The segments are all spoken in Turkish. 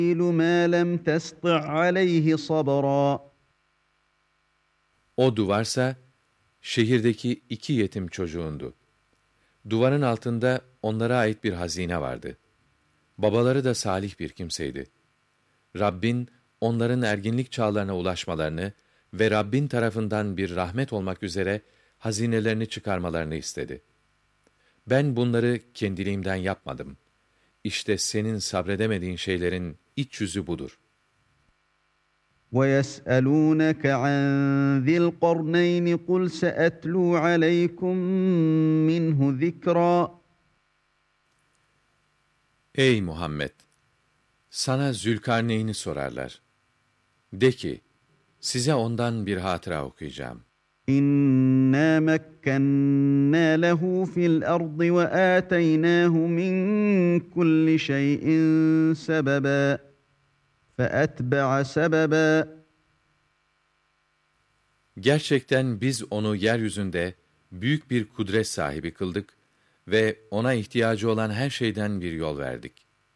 مَا لَمْ تَسْطِعْ عَلَيْهِ صَبْرًا. O duvarsa şehirdeki 2 yetim çocuğundu. Duvarın altında onlara ait bir hazine vardı. Babaları da salih bir kimseydi. Rabbin onların erginlik çağlarına ulaşmalarını ve Rabbin tarafından bir rahmet olmak üzere hazinelerini çıkarmalarını istedi. Ben bunları kendiliğimden yapmadım. İşte senin sabredemediğin şeylerin iç yüzü budur. وَيَسْأَلُونَكَ عَنْ ذِي الْقَرْنَيْنِ قُلْ سَأَتْلُو عَلَيْكُمْ مِنْهُ ذِكْرًا. Ey Muhammed! Sana Zülkarneyn'i sorarlar. De ki, size ondan bir hatıra okuyacağım. İnna mekkenna lehu fil ardı ve ataynahu min kulli şeyin sebeba. Feetbe'a sebeba. Gerçekten biz onu yeryüzünde büyük bir kudret sahibi kıldık ve ona ihtiyacı olan her şeyden bir yol verdik.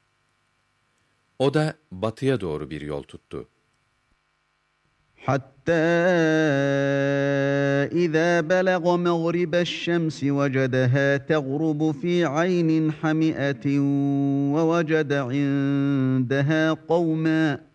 O da batıya doğru bir yol tuttu. Hatta İza belaga mağribeş şemsi vecedeha teğrubu fi aynin hamiatin ve vecede indeha kavma.